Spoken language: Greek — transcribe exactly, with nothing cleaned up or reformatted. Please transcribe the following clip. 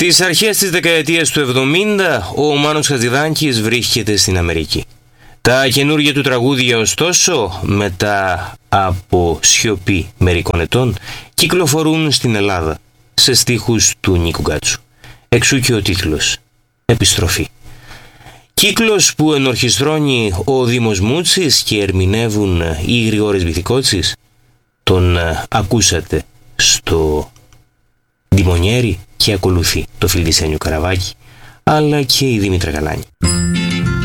Στις αρχές της δεκαετίας του εβδομήντα ο Μάνος Χατζηδάκης βρίσκεται στην Αμερική. Τα καινούργια του τραγούδια ωστόσο, μετά από σιωπή μερικών ετών, κυκλοφορούν στην Ελλάδα σε στίχους του Νίκου Γκάτσου. Εξού και ο τίτλος «Επιστροφή». Κύκλος που ενορχιστρώνει ο Δήμος Μούτσης και ερμηνεύουν οι Γρηγόρης Βυθικότσης. Τον ακούσατε στο Ντιμονιέρι και ακολουθεί το Φιλτισένιο Καραβάκι, αλλά και η Δήμητρα Γαλάνη.